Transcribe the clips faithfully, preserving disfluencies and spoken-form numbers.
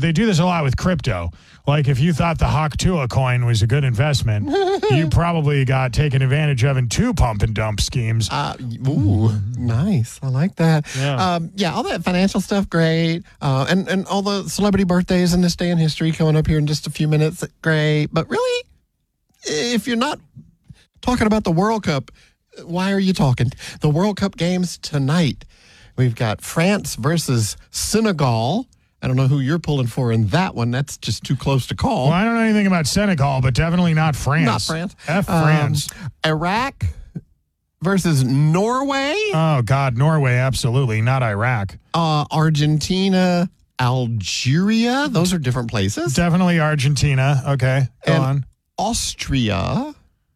they do this a lot with crypto. Like if you thought the Haktua coin was a good investment, you probably got taken advantage of in two pump and dump schemes. Uh, ooh, nice. I like that. Yeah. Um, yeah, all that financial stuff, great. Uh, and, and all the celebrity birthdays in this day in history coming up here in just a few minutes, great. But really, if you're not talking about the World Cup, why are you talking? The World Cup games tonight. We've got France versus Senegal. I don't know who you're pulling for in that one. That's just too close to call. Well, I don't know anything about Senegal, but definitely not France. Not France. F France. Um, Iraq versus Norway. Oh, God, Norway, absolutely. Not Iraq. Uh, Argentina, Algeria. Those are different places. Definitely Argentina. Okay, go And on. Austria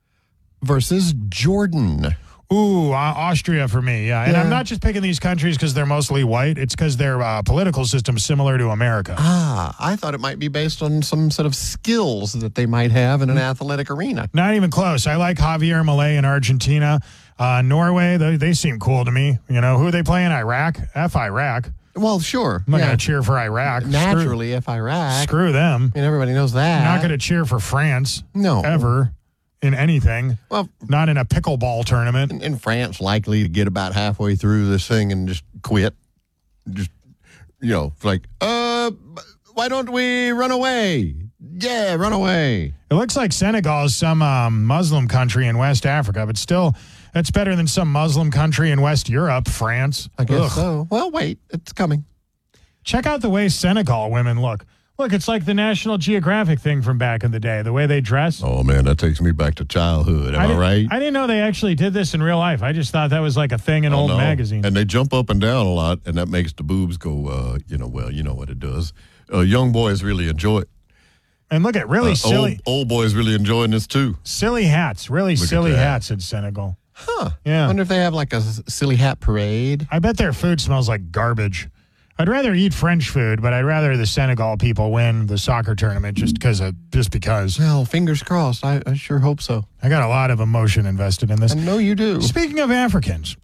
versus Jordan. Ooh, uh, Austria for me, yeah. And Yeah. I'm not just picking these countries because they're mostly white. It's because their uh, political system is similar to America. Ah, I thought it might be based on some sort of skills that they might have in an athletic arena. Not even close. I like Javier Milei in Argentina. Uh, Norway, they, they seem cool to me. You know, who are they playing? Iraq? F Iraq. Well, sure. I'm not yeah. going to cheer for Iraq. Naturally, if Iraq. Screw, screw them. I mean, everybody knows that. I'm not going to cheer for France. No. Ever. In anything. Well, not in a pickleball tournament. In, in France, likely to get about halfway through this thing and just quit. Just, you know, like, uh, why don't we run away? Yeah, run away. It looks like Senegal is some um, Muslim country in West Africa, but still, that's better than some Muslim country in West Europe, France. I guess Ugh. so. Well, wait, it's coming. Check out the way Senegal women look. Look, it's like the National Geographic thing from back in the day, the way they dress. Oh, man, that takes me back to childhood. Am I, I right? I didn't know they actually did this in real life. I just thought that was like a thing in oh, old no. magazines. And they jump up and down a lot, and that makes the boobs go, uh, you know, well, you know what it does. Uh, young boys really enjoy it. And look at really uh, silly. Old, old boys really enjoying this, too. Silly hats. Really Look silly hats in Senegal. Huh. Yeah. I wonder if they have like a silly hat parade. I bet their food smells like garbage. I'd rather eat French food, but I'd rather the Senegal people win the soccer tournament just because of just because. Well, fingers crossed. I, I sure hope so. I got a lot of emotion invested in this. I know you do. Speaking of Africans,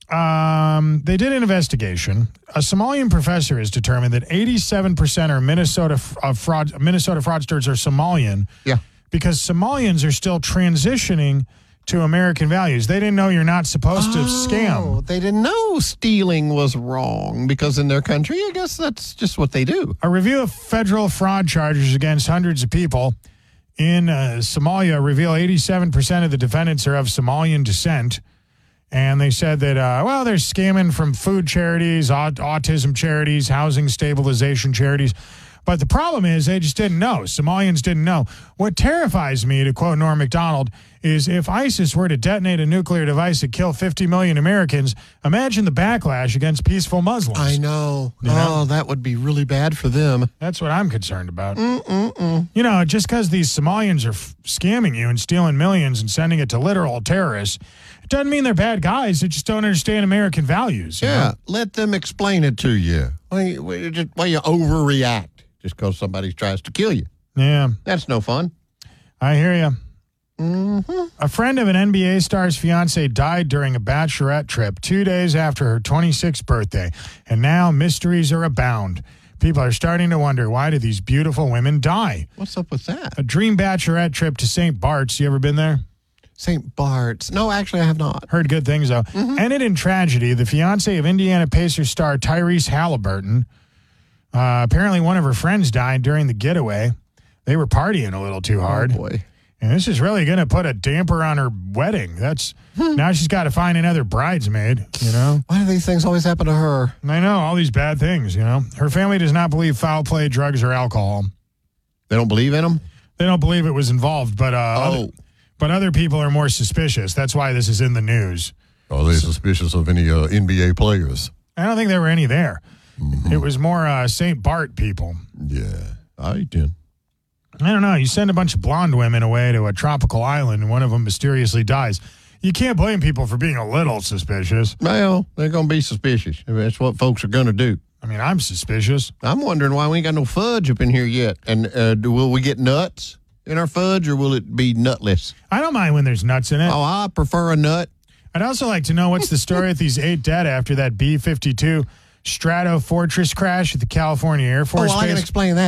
um, they did an investigation. A Somalian professor has determined that eighty-seven percent of Minnesota of fraud Minnesota fraudsters are Somalian. Yeah, because Somalians are still transitioning to American values. They didn't know you're not supposed to oh, scam. They didn't know stealing was wrong because in their country, I guess that's just what they do. A review of federal fraud charges against hundreds of people in uh, Somalia reveal eighty-seven percent of the defendants are of Somalian descent. And they said that, uh, well, they're scamming from food charities, aut- autism charities, housing stabilization charities. But the problem is they just didn't know. Somalians didn't know. What terrifies me, to quote Norm Macdonald, is if ISIS were to detonate a nuclear device that kill fifty million Americans, imagine the backlash against peaceful Muslims. I know. You know? Oh, that would be really bad for them. That's what I'm concerned about. Mm-mm-mm. You know, just because these Somalians are f- scamming you and stealing millions and sending it to literal terrorists, it doesn't mean they're bad guys. They just don't understand American values. You Yeah, know? let them explain it to you. Why, why, just, why you overreact just because somebody tries to kill you? Yeah. That's no fun. I hear you. Mm-hmm. A friend of an N B A star's fiance died during a bachelorette trip two days after her twenty-sixth birthday, and now mysteries are abound. People are starting to wonder, why did these beautiful women die? What's up with that? A dream bachelorette trip to Saint Bart's. You ever been there? Saint Bart's. No, actually, I have not. Heard good things, though. Mm-hmm. Ended in tragedy. The fiance of Indiana Pacers star Tyrese Halliburton. Uh, apparently, one of her friends died during the getaway. They were partying a little too hard. Oh, boy. And this is really going to put a damper on her wedding. That's now she's got to find another bridesmaid, you know? Why do these things always happen to her? I know, all these bad things, you know? Her family does not believe foul play, drugs, or alcohol. They don't believe in them? They don't believe it was involved, but uh, Oh. other, but other people are more suspicious. That's why this is in the news. Are they suspicious of any uh, N B A players? I don't think there were any there. Mm-hmm. It was more uh, Saint Bart people. Yeah, I did. I don't know. You send a bunch of blonde women away to a tropical island, and one of them mysteriously dies. You can't blame people for being a little suspicious. Well, they're going to be suspicious. That's what folks are going to do. I mean, I'm suspicious. I'm wondering why we ain't got no fudge up in here yet. And uh, do, will we get nuts in our fudge, or will it be nutless? I don't mind when there's nuts in it. Oh, I prefer a nut. I'd also like to know what's the story with these eight dead after that B fifty-two Strato Fortress crash at the California Air Force Oh, well, I Base. can explain that.